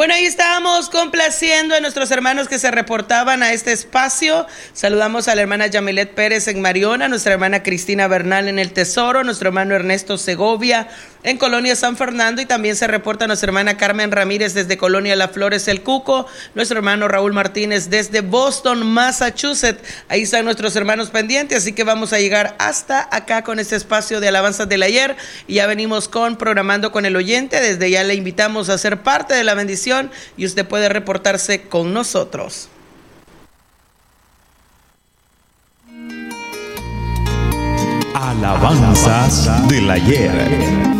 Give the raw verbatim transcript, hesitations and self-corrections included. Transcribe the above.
Bueno, ahí estábamos complaciendo a nuestros hermanos que se reportaban a este espacio. Saludamos a la hermana Yamilet Pérez en Mariona, nuestra hermana Cristina Bernal en El Tesoro, nuestro hermano Ernesto Segovia en Colonia San Fernando, y también se reporta nuestra hermana Carmen Ramírez desde Colonia Las Flores, El Cuco, nuestro hermano Raúl Martínez desde Boston, Massachusetts. Ahí están nuestros hermanos pendientes, así que vamos a llegar hasta acá con este espacio de alabanzas del ayer, y ya venimos con Programando con el Oyente. Desde ya le invitamos a ser parte de la bendición y usted puede reportarse con nosotros. Alabanzas del ayer.